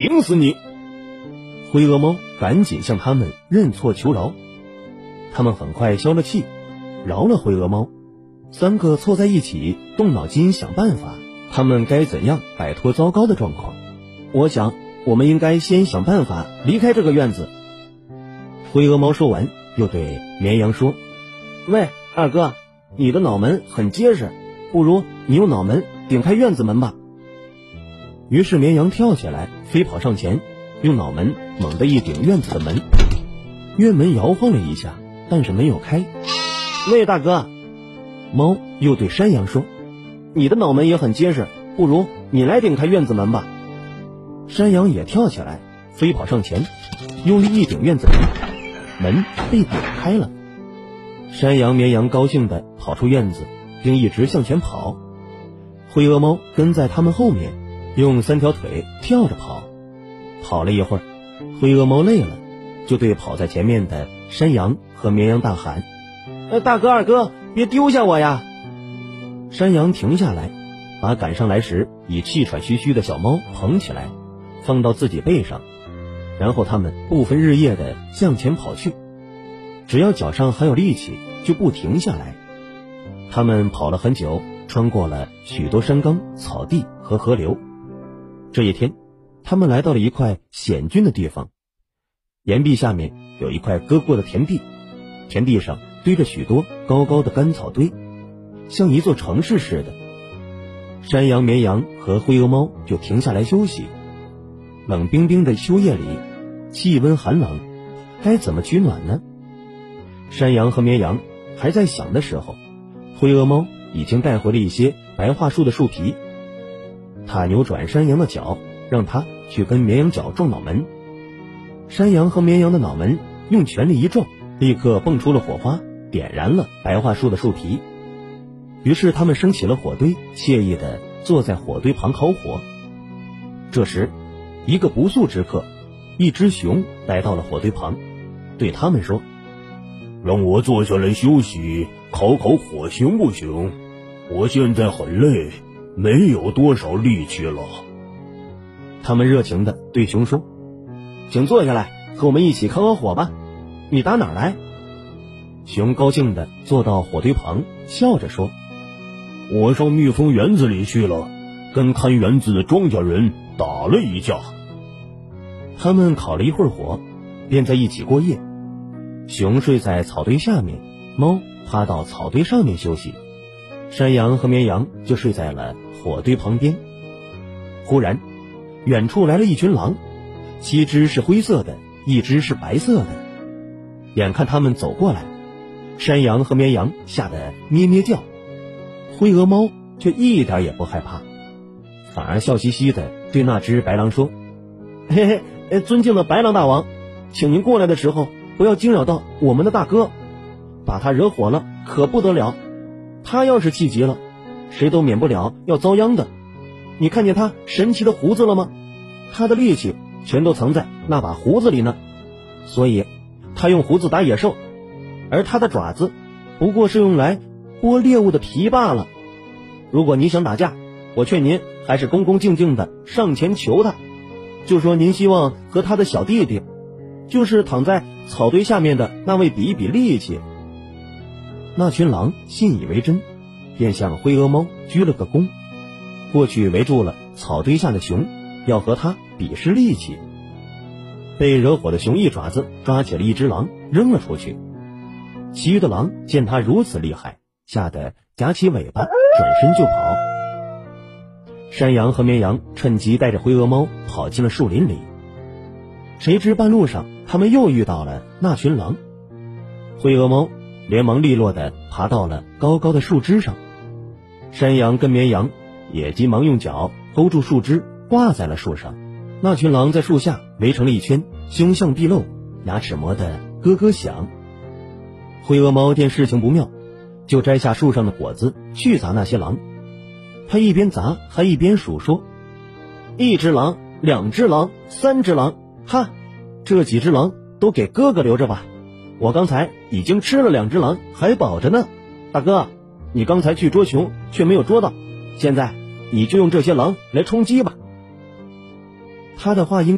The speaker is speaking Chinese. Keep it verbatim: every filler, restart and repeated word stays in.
顶死你！灰鹅猫赶紧向他们认错求饶，他们很快消了气，饶了灰鹅猫。三个凑在一起，动脑筋想办法，他们该怎样摆脱糟糕的状况？我想，我们应该先想办法离开这个院子。灰鹅猫说完，又对绵羊说：“喂，二哥，你的脑门很结实，不如你用脑门顶开院子门吧。”于是绵羊跳起来，飞跑上前，用脑门猛地一顶院子的门。院门摇晃了一下，但是没有开。喂，大哥，猫又对山羊说：“你的脑门也很结实，不如你来顶开院子门吧。”山羊也跳起来，飞跑上前，用力一顶院子门，门被顶开了。山羊、绵羊高兴地跑出院子，并一直向前跑。灰鹅猫跟在他们后面，用三条腿跳着跑。跑了一会儿，灰鹅猫累了，就对跑在前面的山羊和绵羊大喊：“呃，大哥二哥，别丢下我呀！”山羊停下来，把赶上来时已气喘吁吁的小猫捧起来，放到自己背上，然后他们不分日夜地向前跑去，只要脚上还有力气，就不停下来。他们跑了很久，穿过了许多山岗、草地和河流。这一天，他们来到了一块险峻的地方，岩壁下面有一块割过的田地，田地上堆着许多高高的干草堆，像一座城市似的。山羊、绵羊和灰鹅猫就停下来休息。冷冰冰的秋夜里，气温寒冷，该怎么取暖呢？山羊和绵羊还在想的时候，灰鹅猫已经带回了一些白桦树的树皮。它扭转山羊的脚，让它去跟绵羊角撞脑门。山羊和绵羊的脑门用全力一撞，立刻蹦出了火花，点燃了白桦树的树皮。于是他们升起了火堆，惬意地坐在火堆旁烤火。这时，一个不速之客，一只熊来到了火堆旁，对他们说：“ 让我坐下来休息，烤烤火行不行？我现在很累，没有多少力气了。” 他们热情地对熊说：“请坐下来，和我们一起烤烤火吧。你打哪儿来？”熊高兴地坐到火堆旁，笑着说：“ 我上蜜蜂园子里去了，跟看园子的庄稼人打了一架。” 他们烤了一会儿火，便在一起过夜。熊睡在草堆下面，猫趴到草堆上面休息，山羊和绵羊就睡在了火堆旁边。忽然，远处来了一群狼，七只是灰色的，一只是白色的。眼看他们走过来，山羊和绵羊吓得咩咩叫，灰鹅猫却一点也不害怕，反而笑嘻嘻地对那只白狼说：“嘿嘿，尊敬的白狼大王，请您过来的时候不要惊扰到我们的大哥，把他惹火了可不得了。他要是气急了，谁都免不了要遭殃的。你看见他神奇的胡子了吗？他的力气全都藏在那把胡子里呢。所以他用胡子打野兽，而他的爪子不过是用来剥猎物的皮罢了。如果你想打架，我劝您还是恭恭敬敬的上前求他，就说您希望和他的小弟弟，就是躺在草堆下面的那位比一比力气。”那群狼信以为真，便向灰鹅猫鞠了个躬，过去围住了草堆下的熊，要和他比试力气。被惹火的熊一爪子抓起了一只狼，扔了出去。其余的狼见他如此厉害，吓得夹起尾巴转身就跑。山羊和绵羊趁机带着灰鹅猫跑进了树林里。谁知半路上他们又遇到了那群狼，灰鹅猫连忙利落地爬到了高高的树枝上，山羊跟绵羊也急忙用脚勾住树枝，挂在了树上。那群狼在树下围成了一圈，凶相毕露，牙齿磨得咯咯响。灰鹅猫见事情不妙，就摘下树上的果子去砸那些狼。他一边砸还一边数说：“一只狼，两只狼，三只狼，哈，这几只狼都给哥哥留着吧。我刚才已经吃了两只狼，还饱着呢。大哥，你刚才去捉熊却没有捉到，现在你就用这些狼来充饥吧。”他的话音